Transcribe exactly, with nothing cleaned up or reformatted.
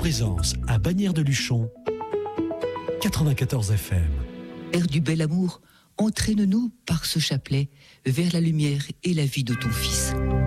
présence à Bagnères de Luchon, quatre-vingt-quatorze F M. Air du bel amour, entraîne-nous par ce chapelet vers la lumière et la vie de ton Fils.